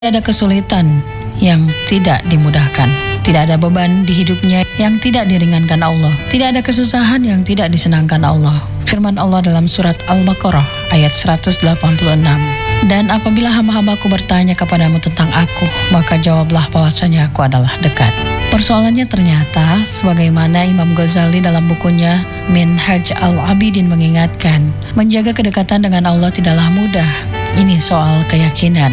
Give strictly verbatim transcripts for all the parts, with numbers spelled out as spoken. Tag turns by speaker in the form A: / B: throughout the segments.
A: Tidak ada kesulitan yang tidak dimudahkan. Tidak ada beban di hidupnya yang tidak diringankan Allah. Tidak ada kesusahan yang tidak disenangkan Allah. Firman Allah dalam surat Al-Baqarah ayat seratus delapan puluh enam. Dan apabila hamba-hambaku bertanya kepadamu tentang aku, maka jawablah bahwasanya aku adalah dekat. Persoalannya ternyata, sebagaimana Imam Ghazali dalam bukunya Minhaj Al-Abidin mengingatkan, menjaga kedekatan dengan Allah tidaklah mudah. Ini soal keyakinan.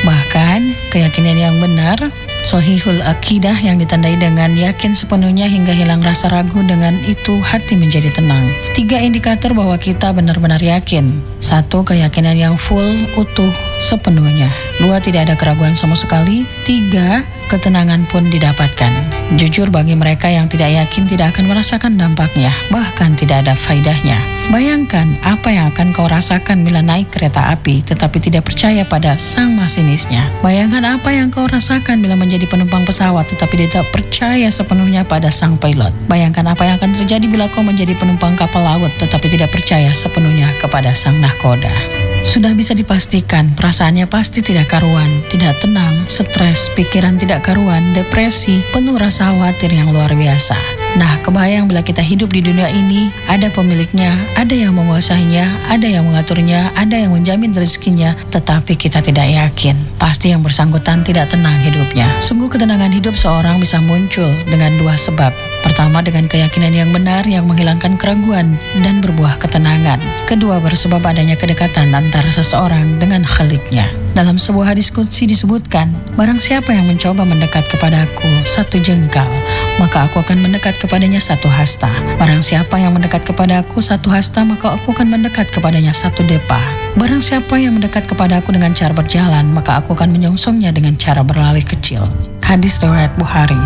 A: Bahkan keyakinan yang benar, Shahihul Aqidah, yang ditandai dengan yakin sepenuhnya hingga hilang rasa ragu, dengan itu hati menjadi tenang. Tiga indikator bahwa kita benar-benar yakin. Satu, keyakinan yang full, utuh, sepenuhnya. Dua, tidak ada keraguan sama sekali. Tiga, ketenangan pun didapatkan. Jujur, bagi mereka yang tidak yakin tidak akan merasakan dampaknya, bahkan tidak ada faidahnya. Bayangkan apa yang akan kau rasakan bila naik kereta api tetapi tidak percaya pada sang masinisnya. Bayangkan apa yang kau rasakan bila menjadi penumpang pesawat tetapi tidak percaya sepenuhnya pada sang pilot. Bayangkan apa yang akan terjadi bila kau menjadi penumpang kapal laut tetapi tidak percaya sepenuhnya kepada sang nahkoda. Sudah bisa dipastikan perasaannya pasti tidak karuan, tidak tenang, stres, pikiran tidak karuan, depresi, penuh rasa khawatir yang luar biasa. Nah, kebayang bila kita hidup di dunia ini, ada pemiliknya, ada yang menguasainya, ada yang mengaturnya, ada yang menjamin rezekinya, tetapi kita tidak yakin. Pasti yang bersangkutan tidak tenang hidupnya. Sungguh ketenangan hidup seorang bisa muncul dengan dua sebab. Pertama, dengan keyakinan yang benar yang menghilangkan keraguan dan berbuah ketenangan. Kedua, bersebab adanya kedekatan antara seseorang dengan Khaliknya. Dalam sebuah hadis qudsi disebutkan, barang siapa yang mencoba mendekat kepadaku satu jengkal, maka aku akan mendekat kepadanya satu hasta. Barang siapa yang mendekat kepadaku satu hasta, maka aku akan mendekat kepadanya satu depa. Barang siapa yang mendekat kepadaku dengan cara berjalan, maka aku akan menyongsongnya dengan cara berlari kecil. Hadis riwayat Bukhari.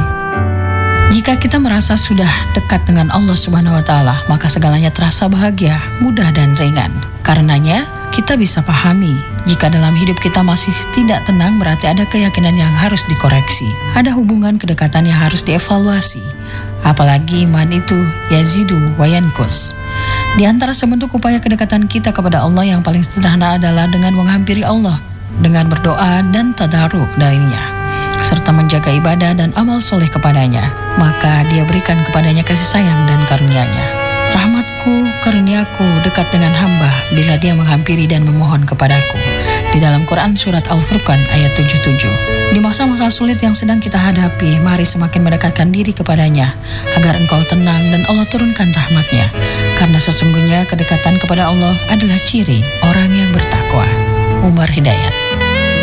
A: Jika kita merasa sudah dekat dengan Allah Subhanahu wa Ta'ala, maka segalanya terasa bahagia, mudah dan ringan. Karenanya, kita bisa pahami, jika dalam hidup kita masih tidak tenang, berarti ada keyakinan yang harus dikoreksi. Ada hubungan kedekatan yang harus dievaluasi. Apalagi iman itu yazidu wa yanqus. Di antara sebentuk upaya kedekatan kita kepada Allah yang paling sederhana adalah dengan menghampiri Allah, dengan berdoa dan tadarruk darinya, serta menjaga ibadah dan amal soleh kepadanya. Maka dia berikan kepadanya kasih sayang dan karunia-Nya. Rahmatku, karuniaku dekat dengan hamba bila dia menghampiri dan memohon kepadaku. Di dalam Quran surat Al-Furqan ayat tujuh puluh tujuh. Di masa-masa sulit yang sedang kita hadapi, mari semakin mendekatkan diri kepadanya, agar engkau tenang dan Allah turunkan rahmatnya. Karena sesungguhnya kedekatan kepada Allah adalah ciri orang yang bertakwa. Umar Hidayat.